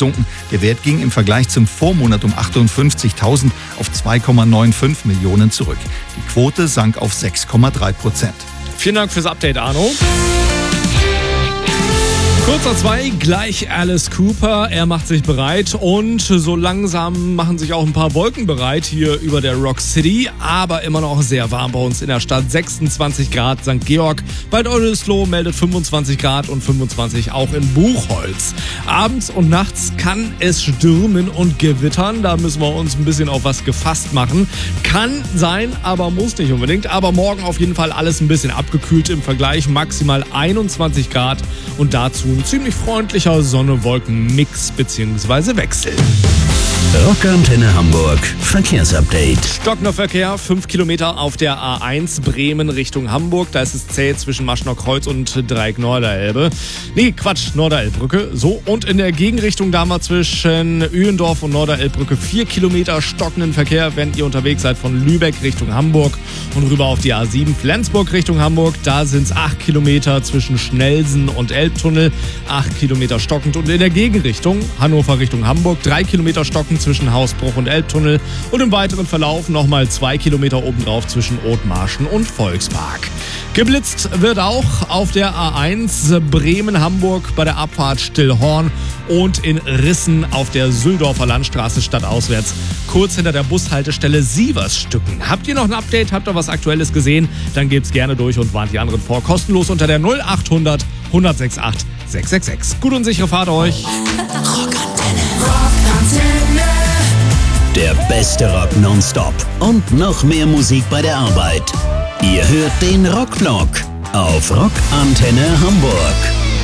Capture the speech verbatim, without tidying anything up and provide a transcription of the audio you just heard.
gesunken. Der Wert ging im Vergleich zum Vormonat um achtundfünfzigtausend auf zwei Komma fünfundneunzig Millionen zurück. Die Quote sank auf sechs Komma drei Prozent. Vielen Dank fürs Update, Arno. Kurz nach zwei, gleich Alice Cooper. Er macht sich bereit und so langsam machen sich auch ein paar Wolken bereit hier über der Rock City. Aber immer noch sehr warm bei uns in der Stadt. sechsundzwanzig Grad Sankt Georg. Bad Oldesloe meldet fünfundzwanzig Grad und fünfundzwanzig auch in Buchholz. Abends und nachts kann es stürmen und gewittern. Da müssen wir uns ein bisschen auf was gefasst machen. Kann sein, aber muss nicht unbedingt. Aber morgen auf jeden Fall alles ein bisschen abgekühlt im Vergleich. Maximal einundzwanzig Grad und dazu ein ziemlich freundlicher Sonne-Wolken-Mix bzw. Wechsel. Rockantenne Hamburg Verkehrsupdate. Stockender Verkehr, fünf Kilometer auf der A eins Bremen Richtung Hamburg. Da ist es zäh zwischen Maschner Kreuz und Dreieck Norderelbe. Nee, Quatsch, Norderelbbrücke. So, und in der Gegenrichtung da haben wir zwischen Ühendorf und Norderelbbrücke vier Kilometer stockenden Verkehr, wenn ihr unterwegs seid von Lübeck Richtung Hamburg und rüber auf die A sieben Flensburg Richtung Hamburg. Da sind es acht Kilometer zwischen Schnellsen und Elbtunnel. acht Kilometer stockend. Und in der Gegenrichtung Hannover Richtung Hamburg drei Kilometer stockend zwischen Hausbruch und Elbtunnel und im weiteren Verlauf nochmal zwei Kilometer obendrauf zwischen Othmarschen und Volkspark. Geblitzt wird auch auf der A eins Bremen-Hamburg bei der Abfahrt Stillhorn und in Rissen auf der Süldorfer Landstraße stadtauswärts, kurz hinter der Bushaltestelle Sieversstücken. Habt ihr noch ein Update? Habt ihr was Aktuelles gesehen? Dann gebt's gerne durch und warnt die anderen vor. Kostenlos unter der null achthundert hundertsechsundachtzig sechshundertsechsundsechzig. Gut und sichere Fahrt euch. Rockantenne. Der beste Rock nonstop und noch mehr Musik bei der Arbeit. Ihr hört den Rockvlog auf Rockantenne Hamburg.